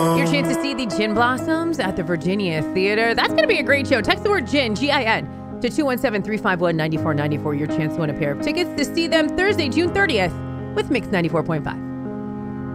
Your chance to see the Gin Blossoms at the Virginia Theater. That's going to be a great show. Text the word GIN, G-I-N, to 217-351-9494. Your chance to win a pair of tickets to see them Thursday, June 30th with Mix 94.5.